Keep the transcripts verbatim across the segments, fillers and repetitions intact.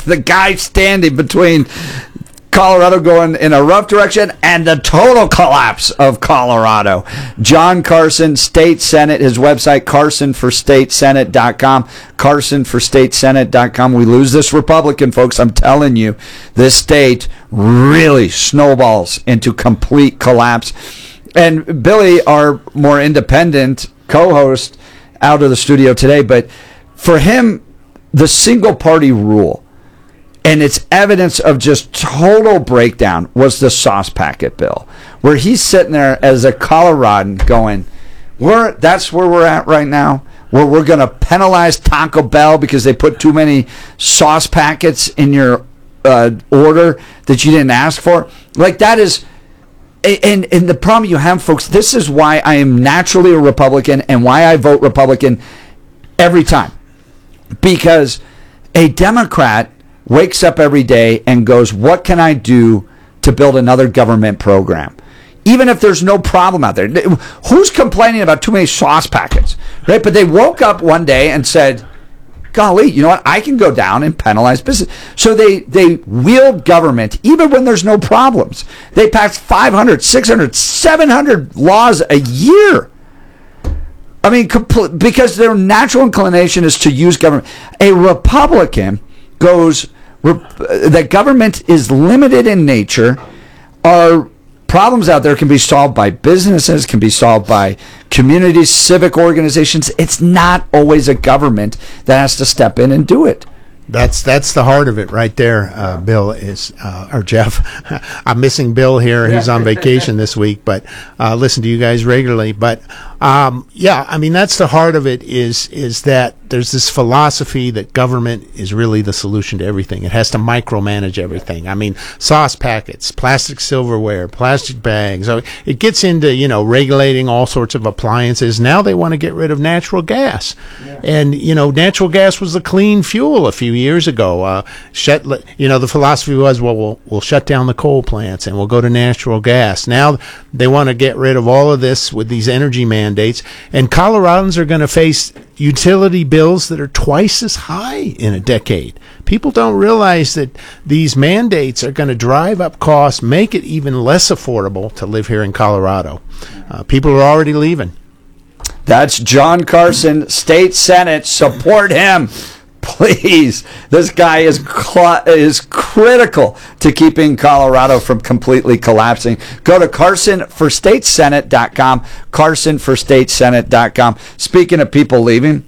The guy standing between Colorado going in a rough direction and the total collapse of Colorado. John Carson, State Senate, his website, carson for state senate dot com, carson for state senate dot com. We lose this Republican, folks. I'm telling you, this state really snowballs into complete collapse. And Billy, our more independent co-host, out of the studio today, but for him, the single party rule, and it's evidence of just total breakdown, was the sauce packet bill, where he's sitting there as a Coloradan going, "We're that's where we're at right now, where we're going to penalize Taco Bell because they put too many sauce packets in your uh, order that you didn't ask for." Like, that is, and, and the problem you have, folks, this is why I am naturally a Republican and why I vote Republican every time. Because a Democrat wakes up every day and goes, what can I do to build another government program? Even if there's no problem out there. Who's complaining about too many sauce packets, right? But they woke up one day and said, golly, you know what? I can go down and penalize business. So they, they wield government even when there's no problems. They pass five hundred, six hundred, seven hundred laws a year. I mean, compl- because their natural inclination is to use government. A Republican goes, that government is limited in nature. Our problems out there can be solved by businesses, can be solved by communities, civic organizations. It's not always a government that has to step in and do it. That's that's the heart of it right there, uh, Bill, is uh, or Jeff. I'm missing Bill here. He's on vacation this week, but uh, listen to you guys regularly. But um, yeah, I mean, that's the heart of it, is is that there's this philosophy that government is really the solution to everything. It has to micromanage everything. I mean, sauce packets, plastic silverware, plastic bags. So it gets into, you know, regulating all sorts of appliances. Now they want to get rid of natural gas. Yeah. And, you know, natural gas was the clean fuel a few years ago. Uh, shut, you know, the philosophy was, well, we'll we'll shut down the coal plants and we'll go to natural gas. Now they want to get rid of all of this with these energy mandates. And Coloradans are going to face utility bills that are twice as high in a decade. People don't realize that these mandates are going to drive up costs, make it even less affordable to live here in Colorado. Uh, people are already leaving. That's John Carson, State Senate. Support him, please. This guy is cl- is critical to keeping Colorado from completely collapsing. Go to carson for state senate dot com, carson for state senate dot com. Speaking of people leaving,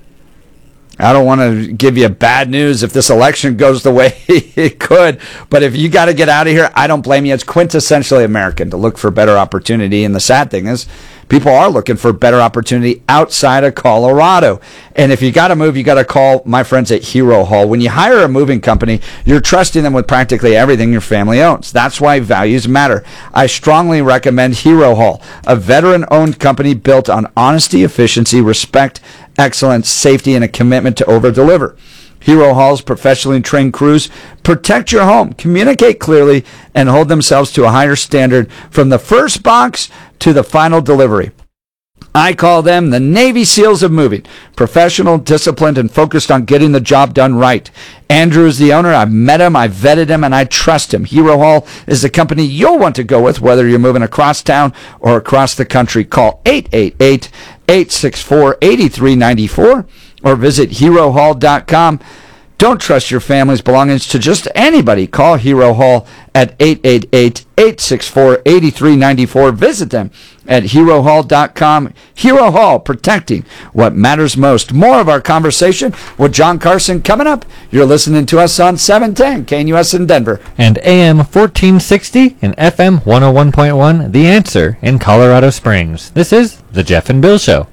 I don't want to give you bad news if this election goes the way it could, but if you got to get out of here, I don't blame you. It's quintessentially American to look for better opportunity, and the sad thing is, people are looking for better opportunity outside of Colorado. And if you got to move, you got to call my friends at Hero Haul. When you hire a moving company, you're trusting them with practically everything your family owns. That's why values matter. I strongly recommend Hero Haul, a veteran-owned company built on honesty, efficiency, respect, excellence, safety, and a commitment to over-deliver. Hero Haul's professionally trained crews protect your home, communicate clearly, and hold themselves to a higher standard from the first box to the final delivery. I call them the Navy SEALs of moving. Professional, disciplined, and focused on getting the job done right. Andrew is the owner. I've met him, I've vetted him, and I trust him. Hero Haul is the company you'll want to go with, whether you're moving across town or across the country. Call eight eight eight, eight six four, eight three nine four or visit hero haul dot com. Don't trust your family's belongings to just anybody. Call Hero Haul at eight eight eight, eight six four, eight three nine four. Visit them at hero haul dot com. Hero Haul, protecting what matters most. More of our conversation with John Carson coming up. You're listening to us on seven ten K N U S in Denver. And A M fourteen sixty and F M one oh one point one, The Answer in Colorado Springs. This is The Jeff and Bill Show.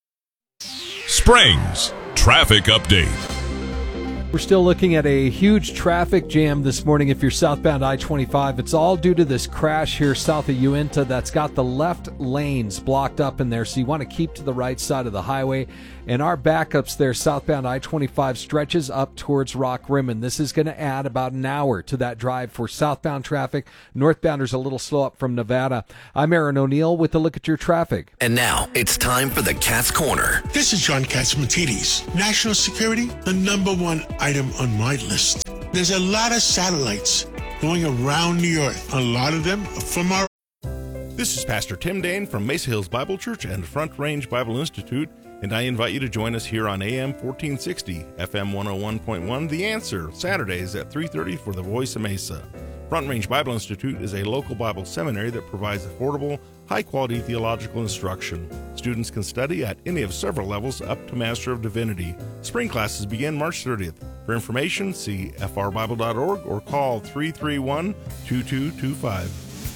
Springs Traffic Update. We're still looking at a huge traffic jam this morning if you're southbound I twenty-five. It's all due to this crash here south of Uinta that's got the left lanes blocked up in there, so you want to keep to the right side of the highway. And our backups there southbound I twenty-five stretches up towards Rock Rimmon. This is going to add about an hour to that drive for southbound traffic. Northbounders a little slow up from Nevada. I'm Aaron O'Neill with a look at your traffic. And now it's time for the Cat's Corner. This is John Catsimatidis. National security, the number one item on my list. There's a lot of satellites going around the earth. A lot of them are from our... This is Pastor Tim Dane from Mesa Hills Bible Church and Front Range Bible Institute, and I invite you to join us here on A M fourteen sixty, F M one oh one point one, The Answer, Saturdays at three thirty for the Voice of Mesa. Front Range Bible Institute is a local Bible seminary that provides affordable, high-quality theological instruction. Students can study at any of several levels up to Master of Divinity. Spring classes begin March thirtieth. For information, see f r bible dot org or call three three one, two two two five.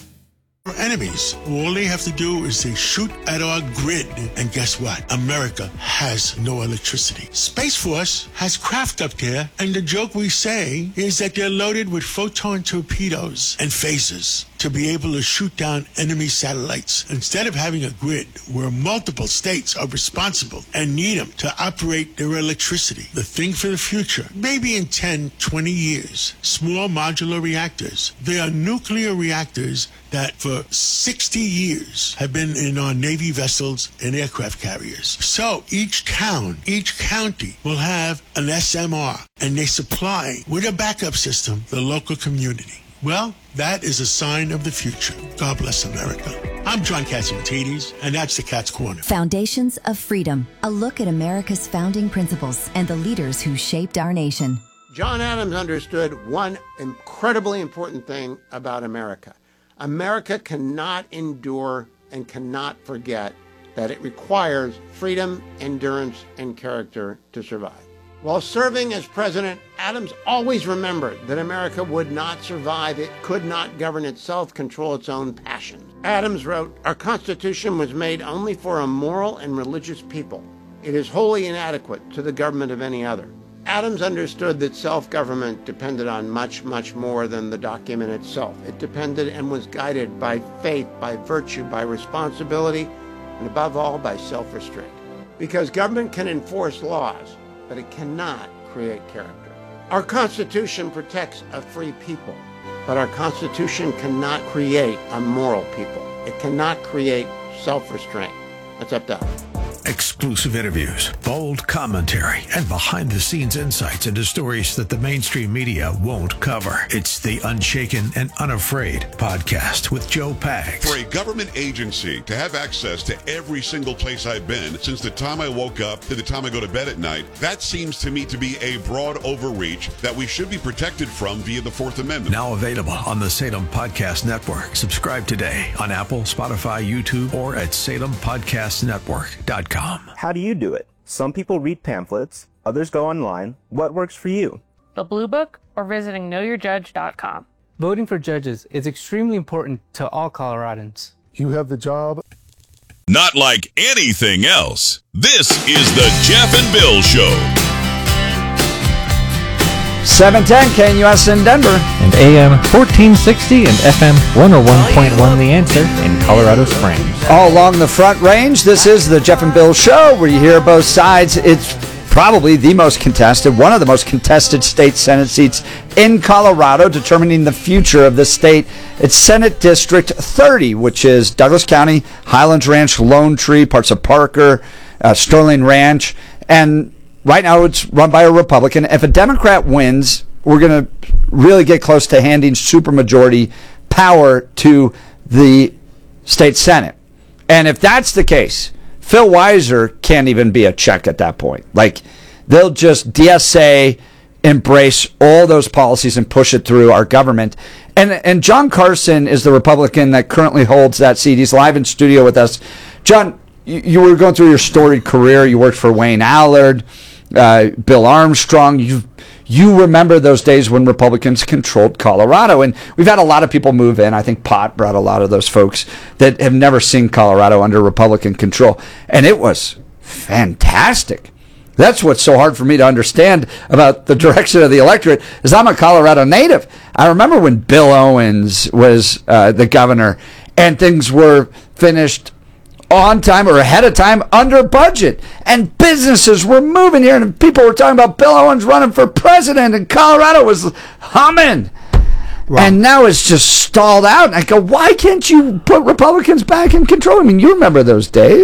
Our enemies. All they have to do is they shoot at our grid. And guess what? America has no electricity. Space Force has craft up there, and the joke we say is that they're loaded with photon torpedoes and phasers to be able to shoot down enemy satellites. Instead of having a grid where multiple states are responsible and need them to operate their electricity, the thing for the future, maybe in ten, twenty years, small modular reactors. They are nuclear reactors that for sixty years have been in our Navy vessels and aircraft carriers. So each town, each county will have an S M R, and they supply with a backup system the local community. Well, that is a sign of the future. God bless America. I'm John Catsimatidis, and that's the Cat's Corner. Foundations of Freedom, a look at America's founding principles and the leaders who shaped our nation. John Adams understood one incredibly important thing about America. America cannot endure and cannot forget that it requires freedom, endurance, and character to survive. While serving as president, Adams always remembered that America would not survive, it could not govern itself, control its own passions. Adams wrote, "Our Constitution was made only for a moral and religious people. It is wholly inadequate to the government of any other." Adams understood that self-government depended on much, much more than the document itself. It depended and was guided by faith, by virtue, by responsibility, and above all, by self-restraint. Because government can enforce laws, but it cannot create character. Our Constitution protects a free people, but our Constitution cannot create a moral people. It cannot create self-restraint. That's up to us. Exclusive interviews, bold commentary, and behind-the-scenes insights into stories that the mainstream media won't cover. It's the Unshaken and Unafraid podcast with Joe Pags. For a government agency to have access to every single place I've been since the time I woke up to the time I go to bed at night, that seems to me to be a broad overreach that we should be protected from via the Fourth Amendment. Now available on the Salem Podcast Network. Subscribe today on Apple, Spotify, YouTube, or at salem podcast network dot com. How do you do it? Some people read pamphlets, others go online. What works for you? The Blue Book or visiting know your judge dot com. Voting for judges is extremely important to all Coloradans. You have the job. Not like anything else. This is the Jeff and Bill Show. seven ten K N U S in Denver. And A M fourteen sixty and F M one oh one point one The Answer in Colorado Springs. All along the Front Range, this is the Jeff and Bill Show, where you hear both sides. It's probably the most contested, one of the most contested state Senate seats in Colorado, determining the future of the state. It's Senate District thirty, which is Douglas County, Highlands Ranch, Lone Tree, parts of Parker, uh, Sterling Ranch, and right now it's run by a Republican. If a Democrat wins, we're going to really get close to handing supermajority power to the state Senate. And if that's the case, Phil Weiser can't even be a check at that point. Like, they'll just D S A, embrace all those policies and push it through our government. And and John Carson is the Republican that currently holds that seat. He's live in studio with us. John, you, you were going through your storied career. You worked for Wayne Allard, uh, Bill Armstrong. You you remember those days when Republicans controlled Colorado. And we've had a lot of people move in. I think Pot brought a lot of those folks that have never seen Colorado under Republican control. And it was fantastic. That's what's so hard for me to understand about the direction of the electorate, is I'm a Colorado native. I remember when Bill Owens was uh, the governor and things were finished on time or ahead of time under budget, and businesses were moving here, and people were talking about Bill Owens running for president, and Colorado was humming. Wow. And now it's just stalled out. And I go, why can't you put Republicans back in control? I mean, you remember those days.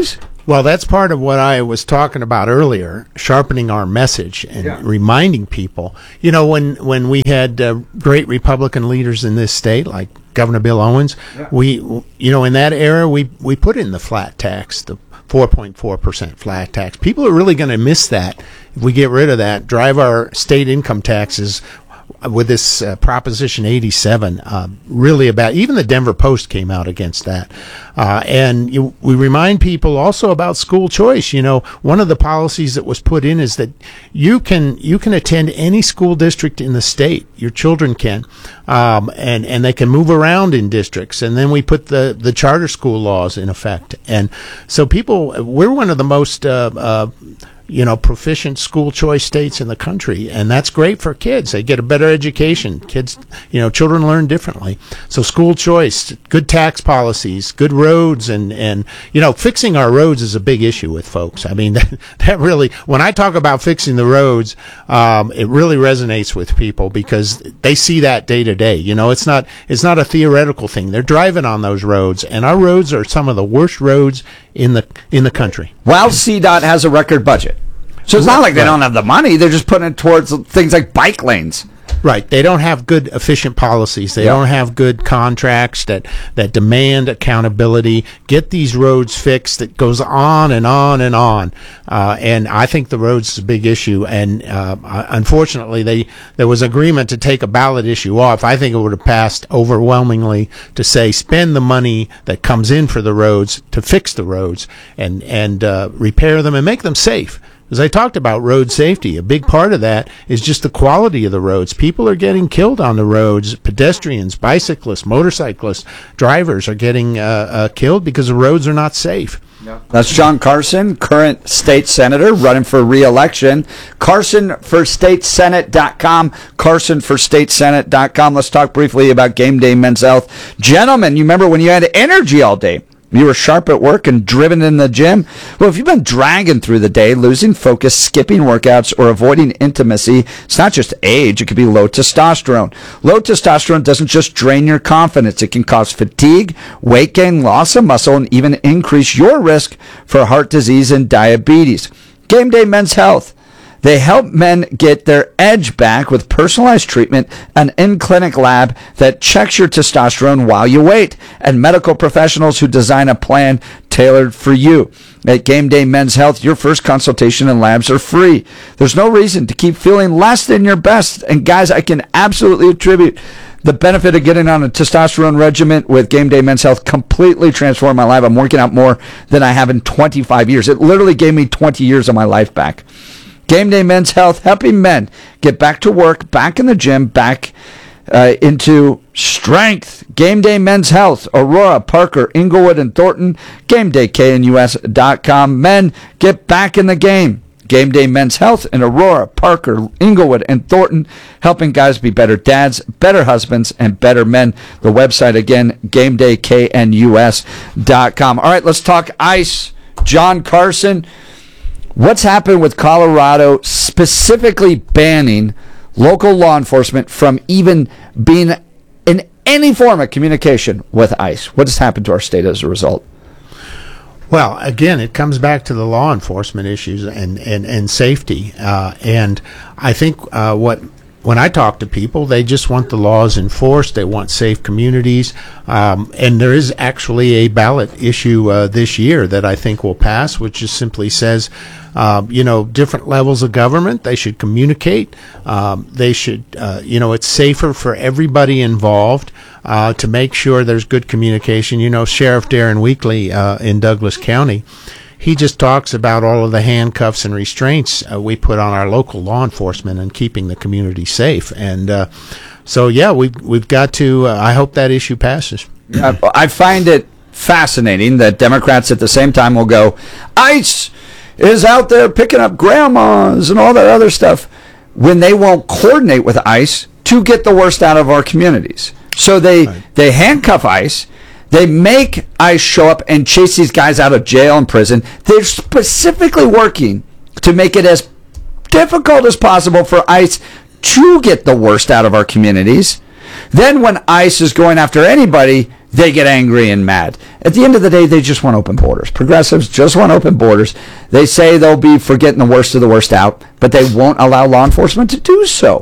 Well, that's part of what I was talking about earlier, sharpening our message and yeah. reminding people. You know, when, when we had uh, great Republican leaders in this state, like Governor Bill Owens, yeah. we, you know, in that era, we, we put in the flat tax, the four point four percent flat tax. People are really going to miss that if we get rid of that, drive our state income taxes with this uh, Proposition eighty-seven, uh, really about, even the Denver Post came out against that. Uh, and you, we remind people also about school choice. You know, one of the policies that was put in is that you can you can attend any school district in the state. Your children can, um, and and they can move around in districts. And then we put the the charter school laws in effect. And so people, we're one of the most uh, uh, you know, proficient school choice states in the country. And that's great for kids. They get a better education. Kids, you know, children learn differently. So school choice, good tax policies, good roads, and, and, you know, fixing our roads is a big issue with folks. I mean, that, that really, when I talk about fixing the roads, um, it really resonates with people because they see that day to day. You know, it's not, it's not a theoretical thing. They're driving on those roads, and our roads are some of the worst roads in the, in the country. Well, C DOT has a record budget. So it's not like they don't have the money. They're just putting it towards things like bike lanes. Right. They don't have good, efficient policies. They yep. don't have good contracts that, that demand accountability. Get these roads fixed. It goes on and on and on. Uh, and I think the roads is a big issue. And uh, unfortunately, they there was agreement to take a ballot issue off. I think it would have passed overwhelmingly to say spend the money that comes in for the roads to fix the roads and, and uh, repair them and make them safe. As I talked about road safety, a big part of that is just the quality of the roads. People are getting killed on the roads. Pedestrians, bicyclists, motorcyclists, drivers are getting uh, uh, killed because the roads are not safe. That's John Carson, current state senator, running for re-election. Carson for State Senate dot com, Carson for State Senate dot com. Let's talk briefly about Game Day Men's Health. Gentlemen, you remember when you had energy all day? You were sharp at work and driven in the gym? Well, if you've been dragging through the day, losing focus, skipping workouts, or avoiding intimacy, it's not just age. It could be low testosterone. Low testosterone doesn't just drain your confidence. It can cause fatigue, weight gain, loss of muscle, and even increase your risk for heart disease and diabetes. Game Day Men's Health. They help men get their edge back with personalized treatment, an in-clinic lab that checks your testosterone while you wait, and medical professionals who design a plan tailored for you. At Game Day Men's Health, your first consultation and labs are free. There's no reason to keep feeling less than your best. And guys, I can absolutely attribute the benefit of getting on a testosterone regimen with Game Day Men's Health. Completely transformed my life. I'm working out more than I have in twenty-five years. It literally gave me twenty years of my life back. Game Day Men's Health, helping men get back to work, back in the gym, back uh, into strength. Game Day Men's Health, Aurora, Parker, Inglewood, and Thornton. Game Day K N U S dot com. Men, get back in the game. Game Day Men's Health in Aurora, Parker, Inglewood, and Thornton, helping guys be better dads, better husbands, and better men. The website, again, Game Day K N U S dot com. All right, let's talk ice. John Carson. What's happened with Colorado specifically banning local law enforcement from even being in any form of communication with ICE? What has happened to our state as a result? Well, again, it comes back to the law enforcement issues and, and, and safety. Uh, and I think uh, what when I talk to people, they just want the laws enforced. They want safe communities. Um, and there is actually a ballot issue uh, this year that I think will pass, which just simply says, uh, you know, different levels of government, they should communicate. Um, they should, uh, you know, it's safer for everybody involved uh, to make sure there's good communication. You know, Sheriff Darren Weekly uh, in Douglas County, he just talks about all of the handcuffs and restraints uh, we put on our local law enforcement and keeping the community safe. And uh, so, yeah, we've, we've got to, uh, I hope that issue passes. I find it fascinating that Democrats at the same time will go, ICE is out there picking up grandmas and all that other stuff, when they won't coordinate with ICE to get the worst out of our communities. So they, right. they handcuff ICE. They make ICE show up and chase these guys out of jail and prison. They're specifically working to make it as difficult as possible for ICE to get the worst out of our communities. Then when ICE is going after anybody, they get angry and mad. At the end of the day, they just want open borders. Progressives just want open borders. They say they'll be for getting the worst of the worst out, but they won't allow law enforcement to do so.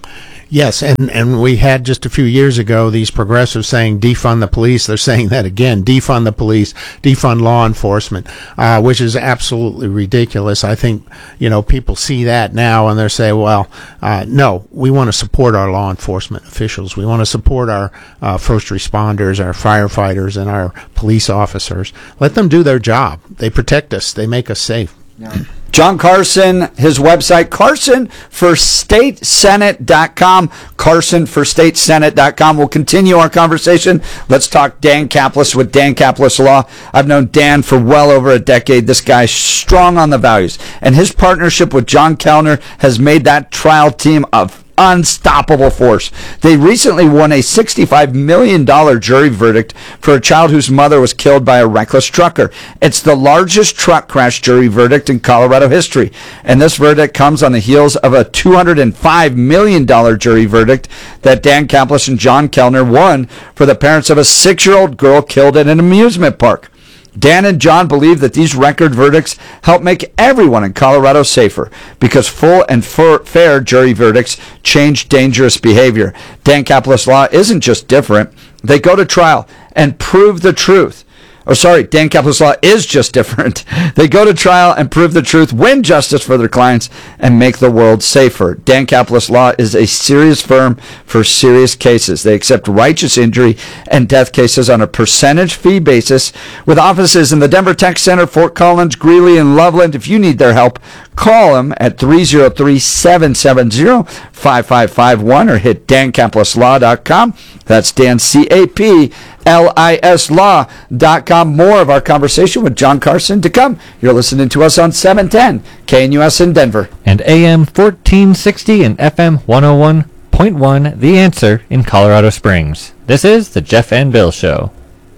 Yes, and, and we had just a few years ago these progressives saying defund the police. They're saying that again, defund the police, defund law enforcement, uh, which is absolutely ridiculous. I think, you know, people see that now and they're saying, well, uh, no, we want to support our law enforcement officials. We want to support our uh, first responders, our firefighters, and our police officers. Let them do their job. They protect us. They make us safe. Yeah. John Carson, his website, Carson for State Senate dot com, Carson for State Senate dot com. We'll continue our conversation. Let's talk Dan Caplis with Dan Caplis Law. I've known Dan for well over a decade. This guy's strong on the values, and his partnership with John Kellner has made that trial team a unstoppable force. They recently won a sixty-five million dollars jury verdict for a child whose mother was killed by a reckless trucker. It's the largest truck crash jury verdict in Colorado history. And this verdict comes on the heels of a two hundred five million dollars jury verdict that Dan Caplis and John Kellner won for the parents of a six-year-old girl killed at an amusement park. Dan and John believe that these record verdicts help make everyone in Colorado safer because full and fair jury verdicts change dangerous behavior. Dan Caplis Law isn't just different. They go to trial and prove the truth. Oh, sorry, Dan Caplis Law is just different. They go to trial and prove the truth, win justice for their clients, and make the world safer. Dan Caplis Law is a serious firm for serious cases. They accept righteous injury and death cases on a percentage fee basis with offices in the Denver Tech Center, Fort Collins, Greeley, and Loveland. If you need their help, call them at three oh three, seven seven zero, five five five one or hit dan caplis law dot com. That's Dan, C A P L I S law dot com. More of our conversation with John Carson to come. You're listening to us on seven ten K N U S in Denver. And A M fourteen sixty and F M one oh one point one, The Answer in Colorado Springs. This is the Jeff and Bill Show.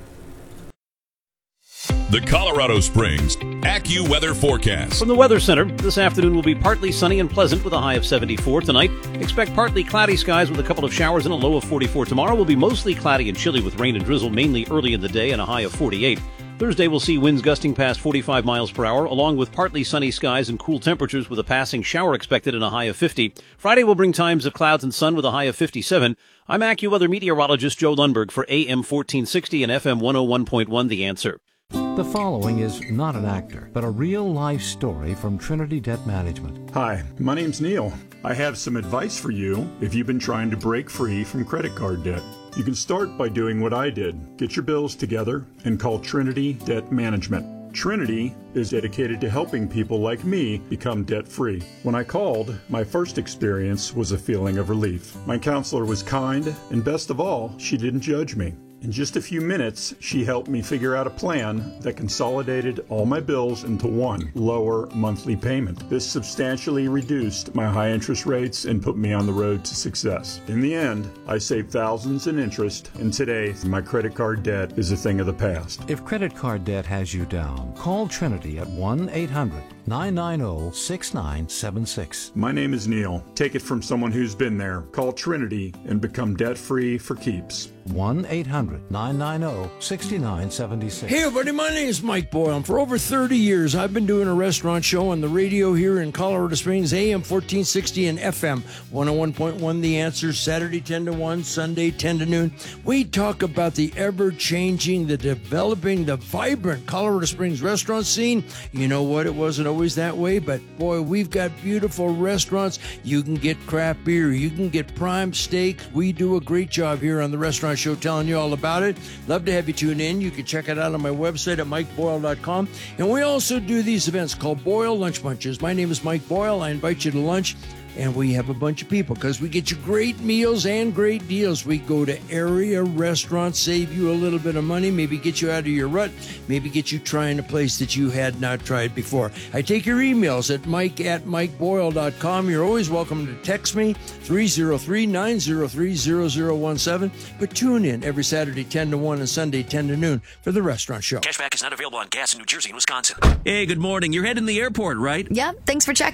The Colorado Springs AccuWeather forecast. From the Weather Center, this afternoon will be partly sunny and pleasant with a high of seventy-four. Tonight, expect partly cloudy skies with a couple of showers and a low of forty-four. Tomorrow will be mostly cloudy and chilly with rain and drizzle mainly early in the day and a high of forty-eight. Thursday will see winds gusting past forty-five miles per hour, along with partly sunny skies and cool temperatures with a passing shower expected and a high of fifty. Friday will bring times of clouds and sun with a high of fifty-seven. I'm AccuWeather meteorologist Joe Lundberg for A M fourteen sixty and F M one oh one point one, The Answer. The following is not an actor, but a real-life story from Trinity Debt Management. Hi, my name's Neil. I have some advice for you if you've been trying to break free from credit card debt. You can start by doing what I did. Get your bills together and call Trinity Debt Management. Trinity is dedicated to helping people like me become debt-free. When I called, my first experience was a feeling of relief. My counselor was kind, and best of all, she didn't judge me. In just a few minutes, she helped me figure out a plan that consolidated all my bills into one lower monthly payment. This substantially reduced my high interest rates and put me on the road to success. In the end, I saved thousands in interest, and today, my credit card debt is a thing of the past. If credit card debt has you down, call Trinity at one eight hundred, nine nine zero, six nine seven six. My name is Neil. Take it from someone who's been there. Call Trinity and become debt-free for keeps. one eight hundred, nine nine zero, six nine seven six. Hey everybody, my name is Mike Boyle. And for over thirty years, I've been doing a restaurant show on the radio here in Colorado Springs, A M fourteen sixty and F M one oh one point one, The Answer, Saturday ten to one, Sunday ten to noon. We talk about the ever-changing, the developing, the vibrant Colorado Springs restaurant scene. You know what? It wasn't always that way, but boy, we've got beautiful restaurants. You can get craft beer. You can get prime steaks. We do a great job here on the restaurant show telling you all about it. Love to have you tune in. You can check it out on my website at mike boyle dot com. And we also do these events called Boyle Lunch Bunches. My name is Mike Boyle. I invite you to lunch. And we have a bunch of people because we get you great meals and great deals. We go to area restaurants, save you a little bit of money, maybe get you out of your rut, maybe get you trying a place that you had not tried before. I take your emails at mike at mike boyle dot com. You're always welcome to text me, three oh three, nine oh three, oh oh one seven. But tune in every Saturday ten to one and Sunday ten to noon for the restaurant show. Cashback is not available on gas in New Jersey and Wisconsin. Hey, good morning. You're heading to the airport, right? Yep, thanks for checking.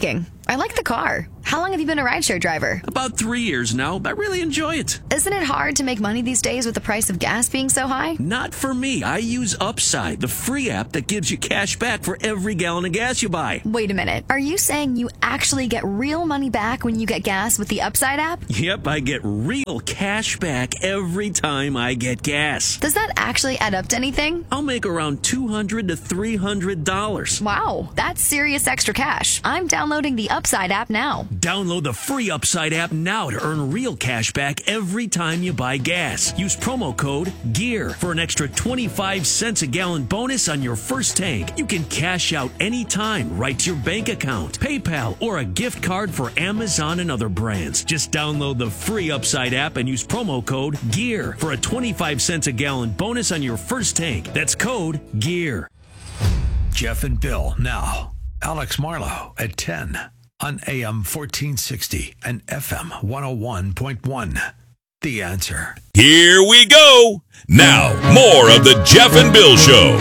I like the car. How long have you been a rideshare driver? About three years now. I really enjoy it. Isn't it hard to make money these days with the price of gas being so high? Not for me. I use Upside, the free app that gives you cash back for every gallon of gas you buy. Wait a minute. Are you saying you actually get real money back when you get gas with the Upside app? Yep, I get real cash back every time I get gas. Does that actually add up to anything? I'll make around two hundred to three hundred dollars. Wow, that's serious extra cash. I'm downloading the Upside app now. Download the free Upside app now to earn real cash back every time you buy gas. Use promo code GEAR for an extra twenty-five cents a gallon bonus on your first tank. You can cash out anytime right to your bank account, PayPal, or a gift card for Amazon and other brands. Just download the free Upside app and use promo code GEAR for a twenty-five cents a gallon bonus on your first tank. That's code GEAR. Jeff and Bill now. Alex Marlowe at ten. On A M fourteen sixty and F M one oh one point one. The Answer. Here we go. Now, more of the Jeff and Bill Show.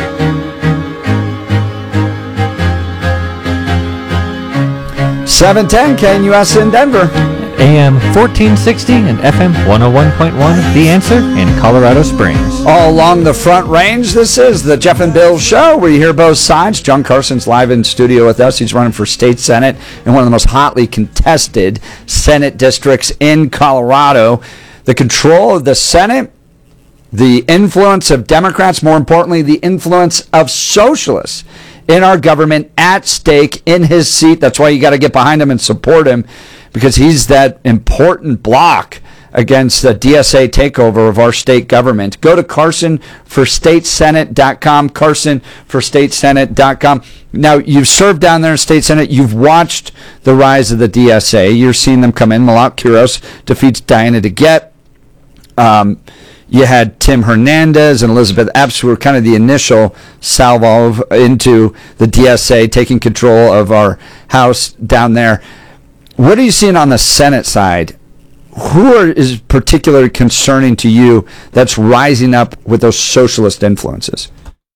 seven ten K N U S in Denver. A M fourteen sixty and F M one oh one point one. The Answer in Colorado Springs. All along the Front Range, this is the Jeff and Bill Show, where you hear both sides. John Carson's live in studio with us. He's running for state senate in one of the most hotly contested Senate districts in Colorado. The control of the Senate, the influence of Democrats, more importantly, the influence of socialists in our government at stake in his seat. That's why you got to get behind him and support him, because he's that important block against the D S A takeover of our state government. Go to Carson for State Senate dot com, Carson for State Senate dot com. Now, you've served down there in State Senate. You've watched the rise of the D S A. You're seeing them come in. Malak Quiros defeats Diana DeGette. Um, you had Tim Hernandez and Elizabeth Epps, who were kind of the initial salvo into the D S A, taking control of our House down there. What are you seeing on the Senate side? Who are, is particularly concerning to you that's rising up with those socialist influences?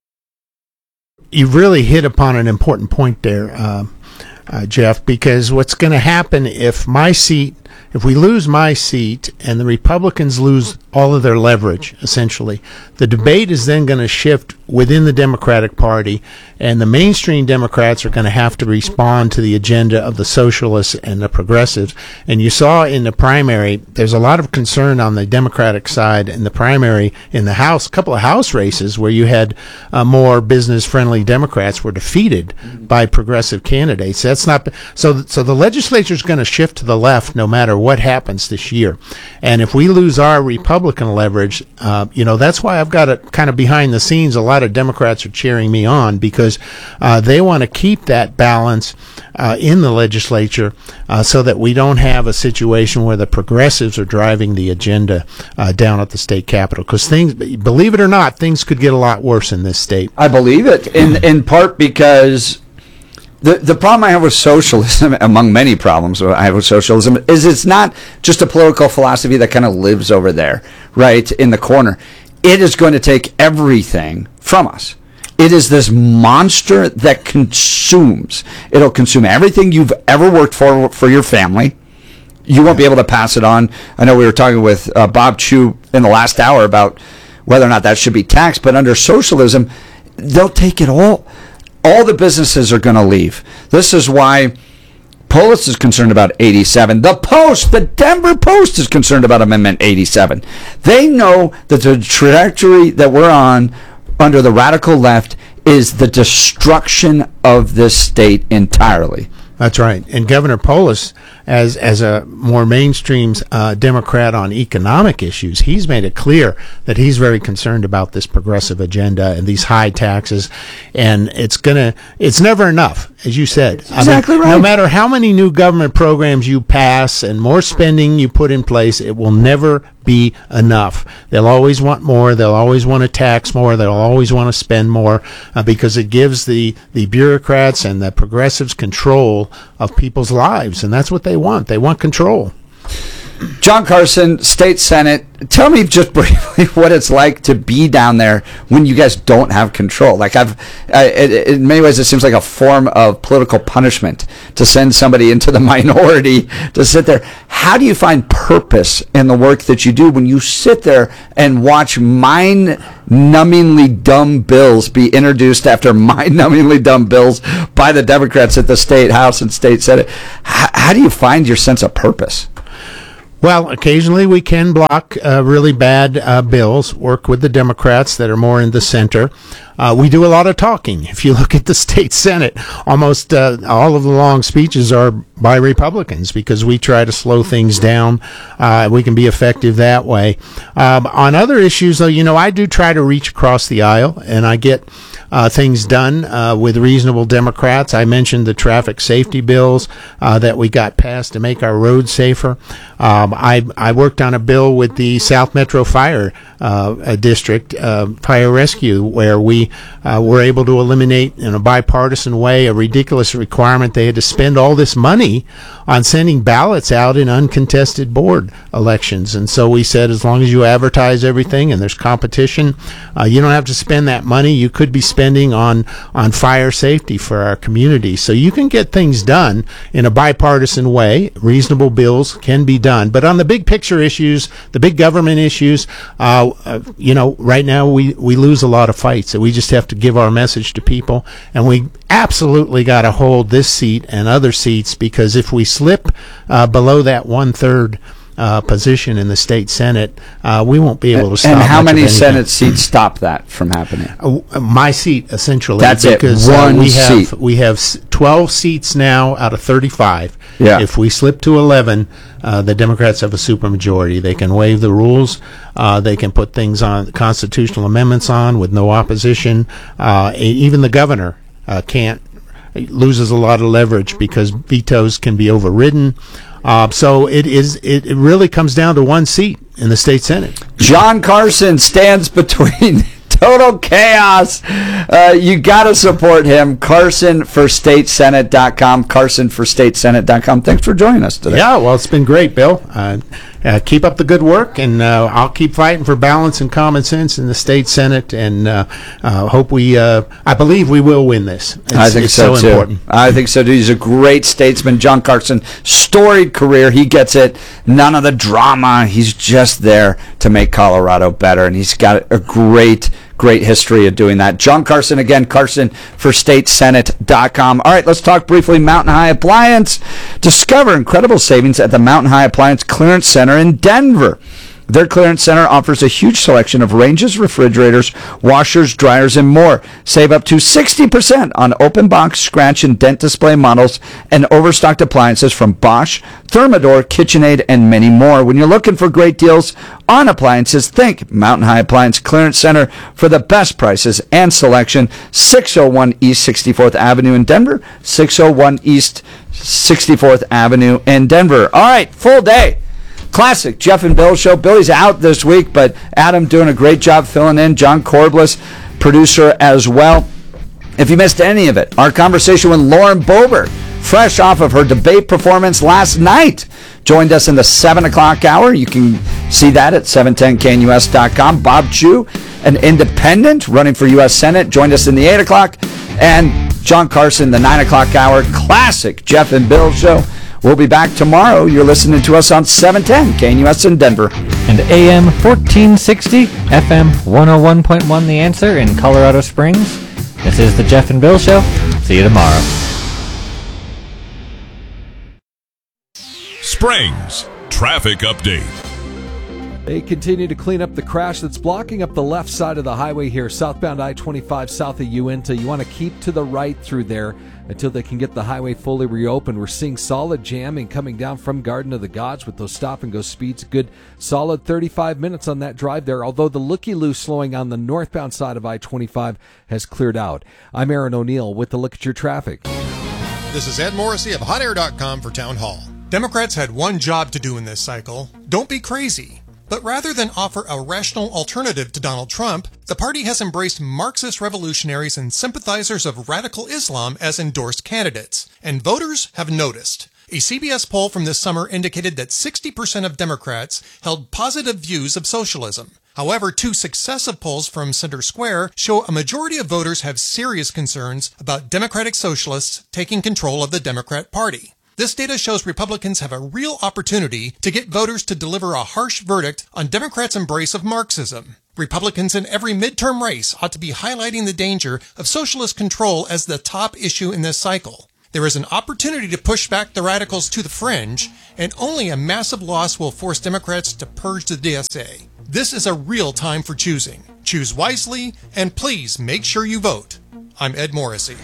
You really hit upon an important point there, uh, uh, Jeff, because what's going to happen if my seat, if we lose my seat and the Republicans lose all of their leverage, essentially, the debate is then going to shift within the Democratic Party, and the mainstream Democrats are going to have to respond to the agenda of the socialists and the progressives. And you saw in the primary, there's a lot of concern on the Democratic side in the primary in the House. A couple of House races where you had uh, more business-friendly Democrats were defeated mm-hmm. by progressive candidates. That's not so. So the legislature is going to shift to the left no matter what happens this year. And if we lose our Republican leverage, uh, you know, that's why I've got it kind of behind the scenes. A lot of Democrats are cheering me on because uh, they want to keep that balance uh, in the legislature uh, so that we don't have a situation where the progressives are driving the agenda uh, down at the state capitol. Because things, believe it or not, things could get a lot worse in this state. I believe it, in in part because The the problem I have with socialism, among many problems I have with socialism, is it's not just a political philosophy that kind of lives over there, right, in the corner. It is going to take everything from us. It is this monster that consumes. It'll consume everything you've ever worked for for your family. You won't be able to pass it on. I know we were talking with uh, Bob Chu in the last hour about whether or not that should be taxed, but under socialism, they'll take it all. All the businesses are going to leave. This is why Polis is concerned about eighty-seven. The Post, the Denver Post is concerned about Amendment eighty-seven. They know that the trajectory that we're on under the radical left is the destruction of this state entirely. That's right. And Governor Polis, as as a more mainstream uh, Democrat on economic issues, he's made it clear that he's very concerned about this progressive agenda and these high taxes. And it's gonna, it's never enough, as you said. Exactly I mean, right. No matter how many new government programs you pass and more spending you put in place, it will never be enough. They'll always want more. They'll always want to tax more. They'll always want to spend more uh, because it gives the, the bureaucrats and the progressives control of people's lives, and that's what they want. They want control. John Carson, State Senate. Tell me just briefly what it's like to be down there when you guys don't have control. Like I've, I, it, in many ways, it seems like a form of political punishment to send somebody into the minority to sit there. How do you find purpose in the work that you do when you sit there and watch mind-numbingly dumb bills be introduced after mind-numbingly dumb bills by the Democrats at the State House and State Senate? How, how do you find your sense of purpose? Well, occasionally we can block uh, really bad uh, bills, work with the Democrats that are more in the center. Uh, we do a lot of talking. If you look at the state Senate, almost uh, all of the long speeches are by Republicans because we try to slow things down. Uh, we can be effective that way. Um, on other issues, though, you know, I do try to reach across the aisle, and I get uh, things done uh, with reasonable Democrats. I mentioned the traffic safety bills uh, that we got passed to make our roads safer. Um, I, I worked on a bill with the South Metro Fire uh, District, uh, Fire Rescue, where we uh, were able to eliminate in a bipartisan way a ridiculous requirement. They had to spend all this money on sending ballots out in uncontested board elections. And so we said, as long as you advertise everything and there's competition, uh, you don't have to spend that money. You could be spending on, on fire safety for our community. So you can get things done in a bipartisan way. Reasonable bills can be done. But on the big picture issues, the big government issues, uh, uh, you know, right now we, we lose a lot of fights. So we just have to give our message to people. And we absolutely got to hold this seat and other seats, because if we slip uh, below that one-third uh, position in the state Senate, uh, we won't be able to stop. And how much many of anything. Senate seats stop that from happening? Uh, my seat, essentially. That's it, because, one uh, we have, seat. We have twelve seats now out of thirty-five. Yeah. If we slip to eleven, uh, the Democrats have a supermajority. They can waive the rules. Uh, they can put things on, constitutional amendments on with no opposition. Uh, even the governor uh, can't, loses a lot of leverage because vetoes can be overridden. Uh, so it is. It, it really comes down to one seat in the state Senate. John Carson stands between total chaos. Uh, you got to support him. Carson for State Senate dot com. Carson for State Senate dot com. Thanks for joining us today. Yeah, well, it's been great, Bill. Uh, uh, keep up the good work, and uh, I'll keep fighting for balance and common sense in the state Senate, and uh, uh, hope we. Uh, I believe we will win this. It's, I think it's so, so too. important. I think so too. He's a great statesman. John Carson, storied career. He gets it. None of the drama. He's just there to make Colorado better, and he's got a great. Great history of doing that. John Carson, again, Carson for State Senate dot com. All right, let's talk briefly Mountain High Appliance. Discover incredible savings at the Mountain High Appliance Clearance Center in Denver. Their clearance center offers a huge selection of ranges, refrigerators, washers, dryers, and more. Save up to sixty percent on open box, scratch, and dent display models and overstocked appliances from Bosch, Thermador, KitchenAid, and many more. When you're looking for great deals on appliances, think Mountain High Appliance Clearance Center for the best prices and selection. six oh one East sixty-fourth Avenue in Denver, six oh one East sixty-fourth Avenue in Denver. All right, full day. Classic Jeff and Bill show. Billy's out this week, but Adam doing a great job filling in. John Corbliss, producer as well. If you missed any of it, our conversation with Lauren Boebert, fresh off of her debate performance last night, joined us in the seven o'clock hour. You can see that at seven ten K N U S dot com. Bob Chu, an independent running for U S Senate, joined us in the eight o'clock. And John Carson, the nine o'clock hour. Classic Jeff and Bill show. We'll be back tomorrow. You're listening to us on seven ten K N U S in Denver. And A M fourteen sixty, F M one oh one point one The Answer in Colorado Springs. This is the Jeff and Bill Show. See you tomorrow. Springs Traffic Update. They continue to clean up the crash that's blocking up the left side of the highway here, southbound I twenty-five south of Uinta. You want to keep to the right through there until they can get the highway fully reopened. We're seeing solid jamming coming down from Garden of the Gods with those stop-and-go speeds. Good solid thirty-five minutes on that drive there, although the looky-loo slowing on the northbound side of I twenty-five has cleared out. I'm Aaron O'Neill with the Look at Your Traffic. This is Ed Morrissey of hot air dot com for Town Hall. Democrats had one job to do in this cycle. Don't be crazy. But rather than offer a rational alternative to Donald Trump, the party has embraced Marxist revolutionaries and sympathizers of radical Islam as endorsed candidates. And voters have noticed. A C B S poll from this summer indicated that sixty percent of Democrats held positive views of socialism. However, two successive polls from Center Square show a majority of voters have serious concerns about Democratic socialists taking control of the Democrat Party. This data shows Republicans have a real opportunity to get voters to deliver a harsh verdict on Democrats' embrace of Marxism. Republicans in every midterm race ought to be highlighting the danger of socialist control as the top issue in this cycle. There is an opportunity to push back the radicals to the fringe, and only a massive loss will force Democrats to purge the D S A. This is a real time for choosing. Choose wisely, and please make sure you vote. I'm Ed Morrissey.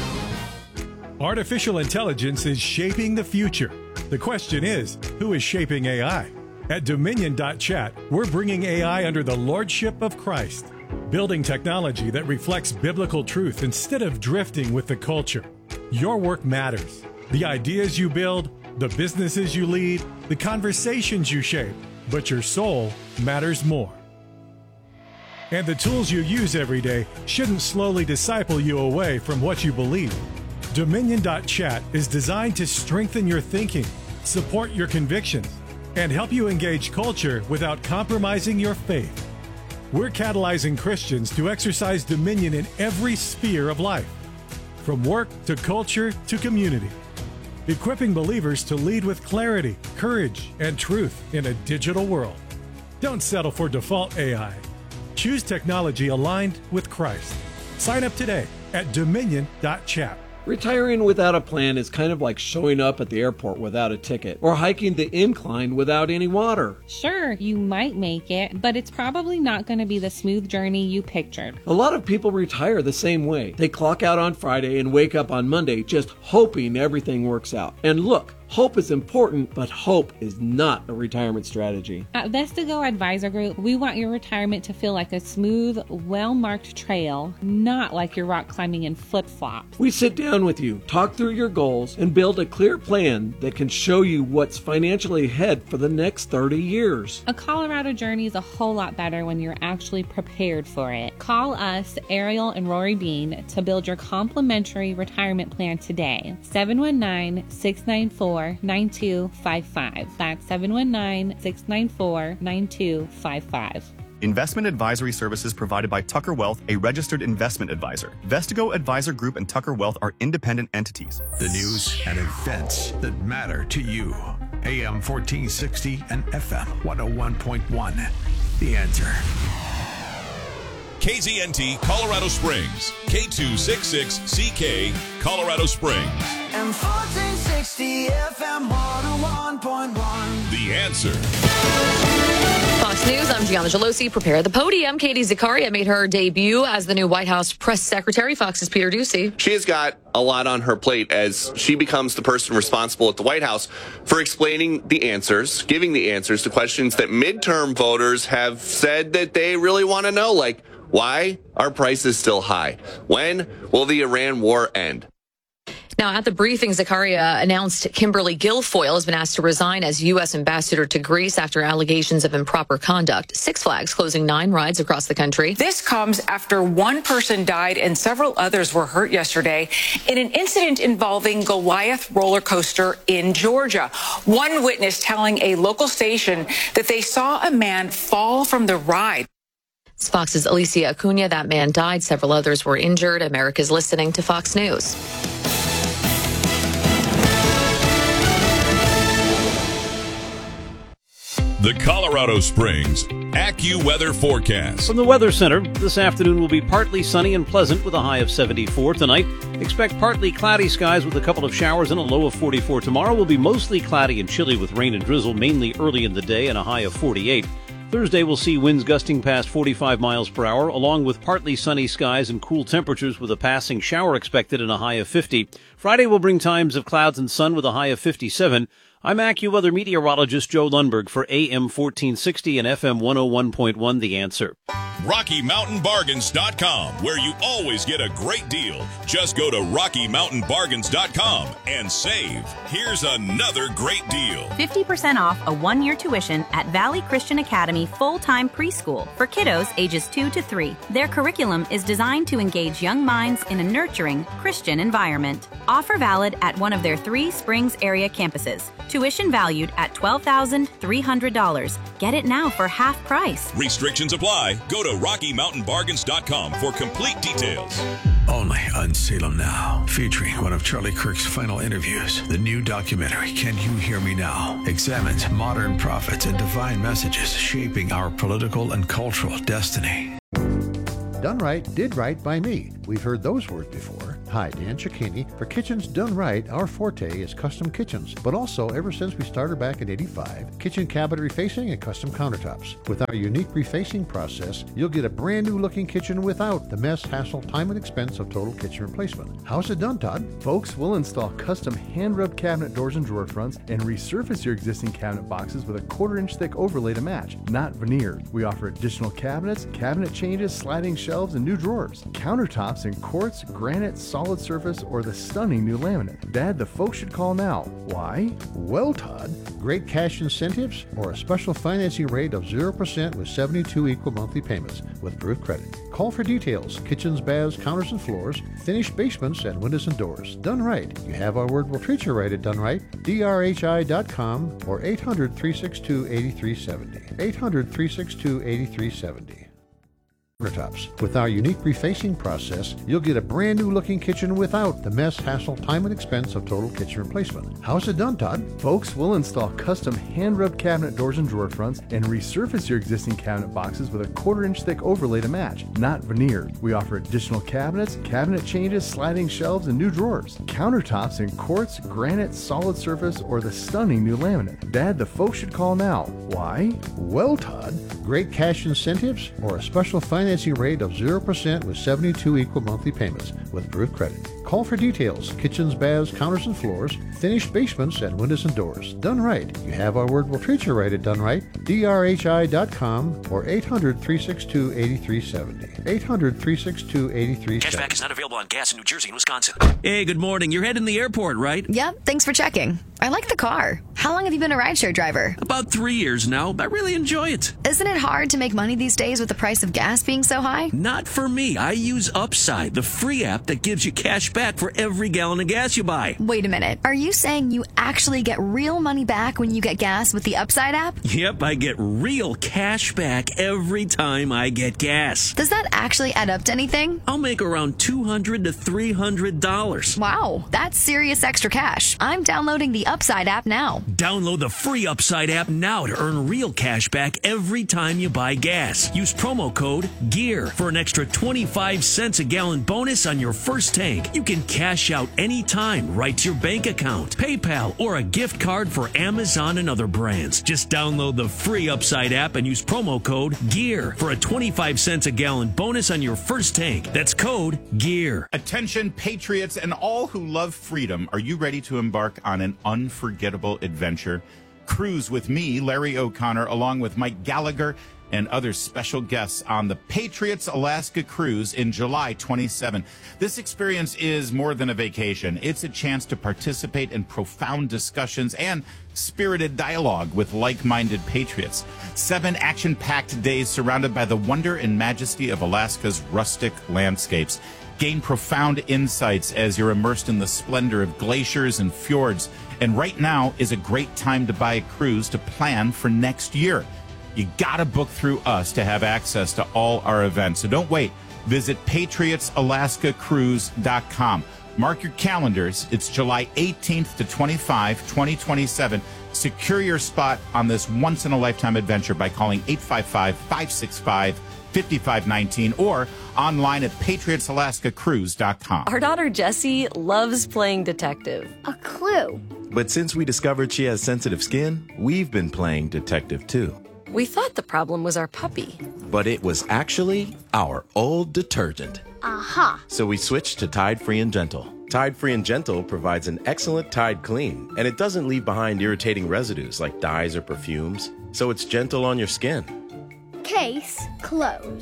Artificial intelligence is shaping the future. The question is, who is shaping A I? At Dominion dot chat, we're bringing A I under the lordship of Christ, building technology that reflects biblical truth instead of drifting with the culture. Your work matters. The ideas you build, the businesses you lead, the conversations you shape, but your soul matters more. And the tools you use every day shouldn't slowly disciple you away from what you believe. Dominion dot chat is designed to strengthen your thinking, support your convictions, and help you engage culture without compromising your faith. We're catalyzing Christians to exercise dominion in every sphere of life, from work to culture to community, equipping believers to lead with clarity, courage, and truth in a digital world. Don't settle for default A I. Choose technology aligned with Christ. Sign up today at Dominion dot chat. Retiring without a plan is kind of like showing up at the airport without a ticket, or hiking the incline without any water. Sure, you might make it, but it's probably not going to be the smooth journey you pictured. A lot of people retire the same way. They clock out on Friday and wake up on Monday just hoping everything works out. And look, hope is important, but hope is not a retirement strategy. At Vestigo Advisor Group, we want your retirement to feel like a smooth, well-marked trail, not like you're rock climbing in flip-flops. We sit down with you, talk through your goals, and build a clear plan that can show you what's financially ahead for the next thirty years. A Colorado journey is a whole lot better when you're actually prepared for it. Call us, Ariel and Rory Bean, to build your complimentary retirement plan today. seven one nine, six nine four, nine two five five. That's seven one nine, six nine four, nine two five five. Investment advisory services provided by Tucker Wealth, a registered investment advisor. Vestigo Advisor Group and Tucker Wealth are independent entities. The news and events that matter to you. A M fourteen sixty and F M one oh one point one. The Answer. K Z N T Colorado Springs, K two sixty-six C K, Colorado Springs. And fourteen sixty F M one oh one point one. The Answer. Fox News, I'm Gianna Gelosi. Prepare the podium. Katie Zakaria made her debut as the new White House press secretary. Fox's Peter Ducey. She has got a lot on her plate as she becomes the person responsible at the White House for explaining the answers, giving the answers to questions that midterm voters have said that they really want to know, like, why are prices still high? When will the Iran war end? Now, at the briefing, Zakaria announced Kimberly Guilfoyle has been asked to resign as U S ambassador to Greece after allegations of improper conduct. Six Flags closing nine rides across the country. This comes after one person died and several others were hurt yesterday in an incident involving Goliath roller coaster in Georgia. One witness telling a local station that they saw a man fall from the ride. It's Fox's Alicia Acuna. That man died. Several others were injured. America's listening to Fox News. The Colorado Springs AccuWeather forecast. From the Weather Center, this afternoon will be partly sunny and pleasant with a high of seventy-four. Tonight, expect partly cloudy skies with a couple of showers and a low of forty-four. Tomorrow will be mostly cloudy and chilly with rain and drizzle mainly early in the day and a high of forty-eight. Thursday will see winds gusting past forty-five miles per hour, along with partly sunny skies and cool temperatures with a passing shower expected and a high of fifty. Friday will bring times of clouds and sun with a high of fifty-seven. I'm AccuWeather meteorologist Joe Lundberg for A M fourteen sixty and F M one oh one point one The Answer. Rocky Mountain Bargains dot com, where you always get a great deal. Just go to Rocky Mountain Bargains dot com and save. Here's another great deal. fifty percent off a one-year tuition at Valley Christian Academy full-time preschool for kiddos ages two to three. Their curriculum is designed to engage young minds in a nurturing Christian environment. Offer valid at one of their three Springs area campuses. Tuition valued at twelve thousand three hundred dollars. Get it now for half price. Restrictions apply. Go to Rocky Mountain Bargains dot com for complete details. Only on Salem Now, featuring one of Charlie Kirk's final interviews. The new documentary, Can You Hear Me Now?, examines modern prophets and divine messages shaping our political and cultural destiny. Done right, did right by me. We've heard those words before. Hi, Dan Cicchini. For Kitchens Done Right, our forte is custom kitchens, but also ever since we started back in eighty-five, kitchen cabinet refacing and custom countertops. With our unique refacing process, you'll get a brand new looking kitchen without the mess, hassle, time, and expense of total kitchen replacement. How's it done, Todd? Folks, we'll install custom hand-rubbed cabinet doors and drawer fronts and resurface your existing cabinet boxes with a quarter-inch thick overlay to match, not veneered. We offer additional cabinets, cabinet changes, sliding shelves, and new drawers. Countertops in quartz, granite, solid surface, or the stunning new laminate. Dad, the folks should call now. Why? Well, Todd, great cash incentives or a special financing rate of zero percent with seventy-two equal monthly payments with approved credit. Call for details. Kitchens, baths, counters, and floors, finished basements, and windows and doors. Done right. You have our word, we'll treat you right at Done Right. D R H I dot com or eight hundred, three six two, eight three seven zero. eight hundred, three six two, eight three seven zero. Countertops. With our unique refacing process, you'll get a brand new looking kitchen without the mess, hassle, time, and expense of total kitchen replacement. How's it done, Todd? Folks, we'll install custom hand-rubbed cabinet doors and drawer fronts and resurface your existing cabinet boxes with a quarter-inch thick overlay to match, not veneered. We offer additional cabinets, cabinet changes, sliding shelves, and new drawers. Countertops in quartz, granite, solid surface, or the stunning new laminate. Dad, the folks should call now. Why? Well, Todd, great cash incentives or a special financing rate of zero percent with seventy-two equal monthly payments with approved credit. Call for details. Kitchens, baths, counters, and floors, finished basements, and windows and doors. Done right. You have our word, we'll treat you right at Done Right. D R H I dot com or eight hundred, three six two, eight three seven zero. eight hundred, three six two, eight three seven zero. Cashback is not available on gas in New Jersey and Wisconsin. Hey, good morning. You're heading to the airport, right? Yep, thanks for checking. I like the car. How long have you been a rideshare driver? About three years now. I really enjoy it. Isn't it hard to make money these days with the price of gas being so high? Not for me. I use Upside, the free app that gives you cash back for every gallon of gas you buy. Wait a minute. Are you saying you actually get real money back when you get gas with the Upside app? Yep, I get real cash back every time I get gas. Does that actually add up to anything? I'll make around two hundred to three hundred dollars. Wow, that's serious extra cash. I'm downloading the Upside app now. Download the free Upside app now to earn real cash back every time you buy gas. Use promo code GEAR for an extra twenty-five cents a gallon bonus on your first tank. You can cash out anytime right to your bank account, PayPal, or a gift card for Amazon and other brands. Just download the free Upside app and use promo code GEAR for a twenty-five cents a gallon bonus on your first tank. That's code GEAR. Attention patriots and all who love freedom. Are you ready to embark on an unforgettable adventure? Cruise with me, Larry O'Connor, along with Mike Gallagher and other special guests on the Patriots Alaska Cruise in July twenty-seventh. This experience is more than a vacation. It's a chance to participate in profound discussions and spirited dialogue with like-minded patriots. Seven action-packed days surrounded by the wonder and majesty of Alaska's rustic landscapes. Gain profound insights as you're immersed in the splendor of glaciers and fjords. And right now is a great time to buy a cruise to plan for next year. You gotta book through us to have access to all our events. So don't wait. Visit patriots alaska cruise dot com. Mark your calendars. It's July eighteenth to twenty-fifth, twenty twenty-seven. Secure your spot on this once-in-a-lifetime adventure by calling eight five five, five six five, five five one nine or online at patriots alaska cruise dot com. Our daughter Jessie loves playing detective. A clue. But since we discovered she has sensitive skin, we've been playing detective too. We thought the problem was our puppy. But it was actually our old detergent. Aha. So we switched to Tide Free and Gentle. Tide Free and Gentle provides an excellent Tide clean, and it doesn't leave behind irritating residues like dyes or perfumes, so it's gentle on your skin. Case closed.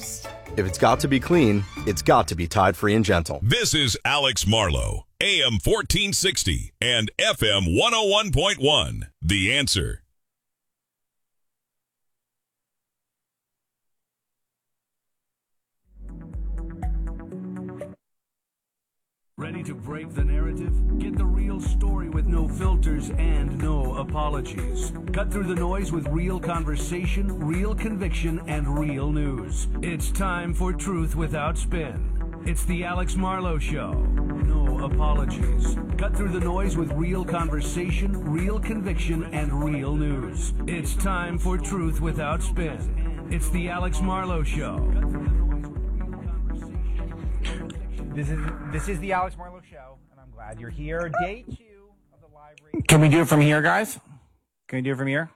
If it's got to be clean, it's got to be Tide Free and Gentle. This is Alex Marlowe, A M fourteen sixty and F M one oh one point one. The Answer. Ready to break the narrative? Get the real story with no filters and no apologies. Cut through the noise with real conversation, real conviction, and real news. It's time for Truth Without Spin. It's the Alex Marlowe Show. No apologies. Cut through the noise with real conversation, real conviction, and real news. It's time for Truth Without Spin. It's the Alex Marlowe Show. This is this is the Alex Marlowe Show, and I'm glad you're here. Day two of the live radio. Can we do it from here, guys? Can we do it from here?